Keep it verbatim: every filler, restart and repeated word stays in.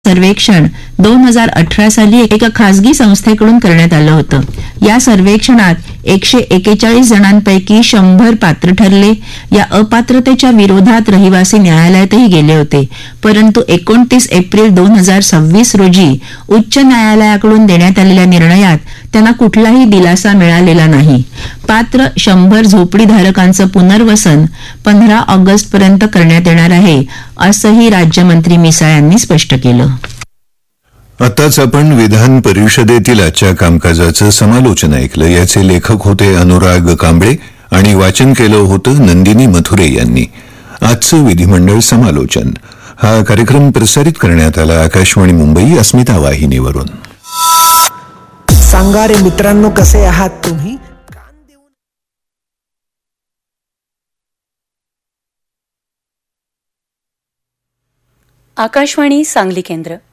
सर्वेक्षण दोन हजार अठरा साली एका खासगी संस्थेकडून करण्यात आलं होतं. या सर्वेक्षणात एकशे एकेचाळीस जणांपैकी शंभर पात्र ठरले. या अपात्रतेच्या विरोधात रहिवासी न्यायालयातही गेले होते, परंतु एकोणतीस एप्रिल दोन हजार सव्वीस रोजी उच्च न्यायालयाकडून देण्यात आलेल्या निर्णयात त्यांना कुठलाही दिलासा मिळालेला नाही. पात्र शंभर झोपडीधारकांचं पुनर्वसन पंधरा ऑगस्ट पर्यंत करण्यात येणार आहे, असंही राज्यमंत्री मिसाळ यांनी स्पष्ट केलं. आताच आपण विधान परिषदेतील आजच्या कामकाजाचं समालोचन ऐकलं. याचे लेखक होते अनुराग कांबळे आणि वाचन केलं होतं नंदिनी मथुरे यांनी. आजचं विधिमंडळ समालोचन हा कार्यक्रम प्रसारित करण्यात आला आकाशवाणी मुंबई अस्मिता वाहिनीवरून. सांगा रे मित्रांनो, कसे आहात तुम्ही? आकाशवाणी सांगली केंद्र.